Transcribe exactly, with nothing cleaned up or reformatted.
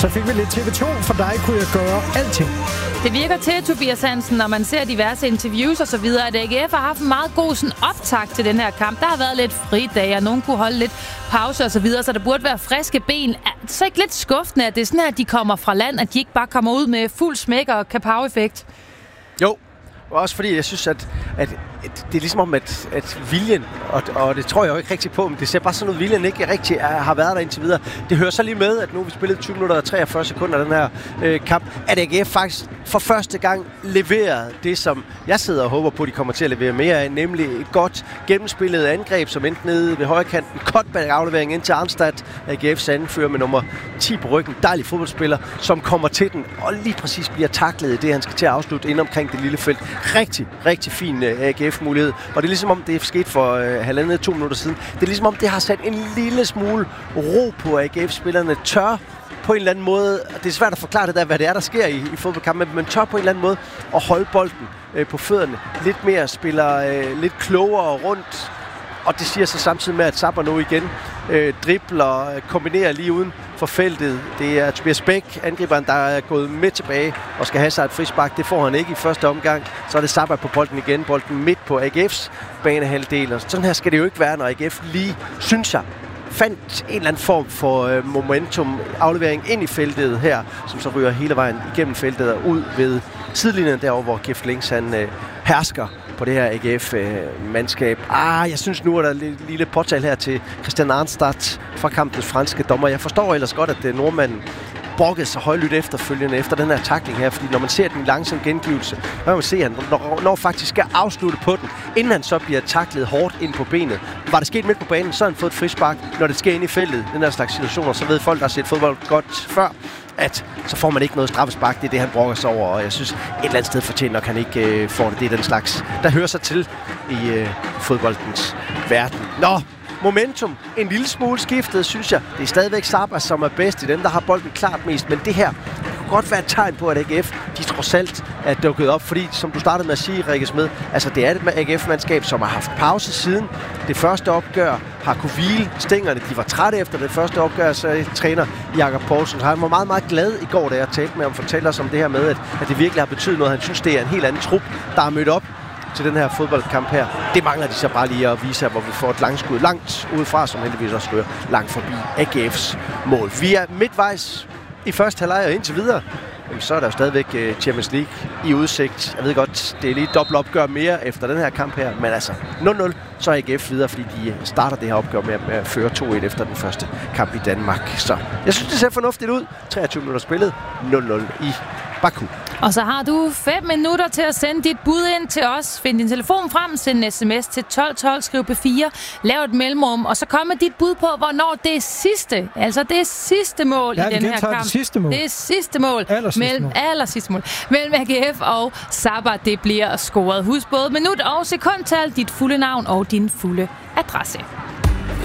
Så fik vi lidt T V to, for dig kunne jeg gøre alting. Det virker til, Tobias Hansen, når man ser diverse interviews og så videre, at A G F har haft en meget god sådan, optakt til den her kamp. Der har været lidt fridage, og nogen kunne holde lidt pause og så videre, så der burde være friske ben. Er det så ikke lidt skuffende, at det er sådan her, at de kommer fra land, at de ikke bare kommer ud med fuld smæk og kapow-effekt? Jo, også fordi jeg synes, at, at det er ligesom om, at, at viljen, og, og det tror jeg jo ikke rigtig på, men det ser bare sådan ud, at viljen ikke rigtig er, har været der indtil videre. Det hører så lige med, at nu har vi spillet tyve minutter og treogfyrre sekunder af den her øh, kamp, at A G F faktisk for første gang leverer det, som jeg sidder og håber på, at de kommer til at levere mere af, nemlig et godt gennemspillet angreb, som endte nede ved højre kanten. Cutback-aflevering ind til Arnstad, A G F's anfører med nummer ti på ryggen. Dejlig fodboldspiller, som kommer til den og lige præcis bliver taklet i det, han skal til at afslutte ind omkring det lille felt. Rigtig, rigtig fin øh, A G F-mulighed. Og det er ligesom om, det er sket for øh, halvandet, to minutter siden. Det er ligesom om, det har sat en lille smule ro på A G F-spillerne. Tør på en eller anden måde, det er svært at forklare det der, hvad det er, der sker i, i fodboldkampen, men tør på en eller anden måde at holde bolden øh, på fødderne. Lidt mere, spiller øh, lidt klogere rundt, og det siger så samtidig med, at Zappa nu igen øh, dribler, kombinerer lige uden for feltet. Det er Tobias Bæk, angriberen, der er gået med tilbage og skal have sig et frispark. Det får han ikke i første omgang. Så er det Zappa på bolden igen. Bolden midt på A G F's banehalvdel. Og sådan her skal det jo ikke være, når A G F lige, synes jeg, fandt en eller anden form for øh, momentum, aflevering ind i feltet her, som så ryger hele vejen igennem feltet og ud ved sidelinjen derovre, hvor Gift Links han øh, hersker på det her A G F-mandskab. Ah, jeg synes nu, at der er et lille påtal her til Christian Arnstad fra kampens franske dommer. Jeg forstår ellers godt, at det er nordmanden brokkede sig højlydt efterfølgende efter den her tackling her, fordi når man ser den langsomme gengivelse, så kan man se, at han når, når faktisk skal afslutte på den, inden han så bliver tacklet hårdt ind på benet. Var det sket midt på banen, så har han fået et frispark. Når det sker ind i feltet, den her slags situationer, så ved folk, der har set fodbold godt før, at så får man ikke noget straffespark. Det er det, han brokker sig over, og jeg synes, et eller andet sted fortjener nok, han ikke øh, får det. Det er den slags, der hører sig til i øh, fodboldens verden. Nå! Momentum, en lille smule skiftet, synes jeg. Det er stadigvæk Zappa, som er bedst i dem, der har bolden klart mest. Men det her kunne godt være et tegn på, at A G F, de trods alt er dukket op. Fordi, som du startede med at sige, Rikke Smed, altså det er et A G F-mandskab, som har haft pause siden det første opgør, har kunne hvile stængerne. De var trætte efter det første opgør, så træner Jakob Poulsen. Han var meget, meget glad i går, da jeg talte med ham, fortalte os om det her med, at, at det virkelig har betydet noget. Han synes, det er en helt anden trup, der er mødt op til den her fodboldkamp her. Det mangler de så bare lige at vise her, hvor vi får et langskud langt udefra, som heldigvis også rører langt forbi A G F's mål. Vi er midtvejs i første halvleg og indtil videre. Jamen, så er der jo stadigvæk uh, Champions League i udsigt. Jeg ved godt, det er lige dobbelt opgør mere efter den her kamp her, men altså nul nul, så er A G F videre, fordi de starter det her opgør med, med at føre to et efter den første kamp i Danmark. Så jeg synes, det ser fornuftigt ud. treogtyve minutter spillet, nul nul i Baku. Og så har du fem minutter til at sende dit bud ind til os. Find din telefon frem, send en sms til tolv tolv, skriv P fire, lav et mellemrum, og så kom med dit bud på, hvornår det er sidste, altså det er sidste mål ja, i den her kamp. Det sidste mål. Det er sidste mål. Aller sidste mellem, mål. Aller sidste mål. Mellem A G F og Zappa, det bliver scoret. Husk både minut og sekundtal, dit fulde navn og din fulde adresse.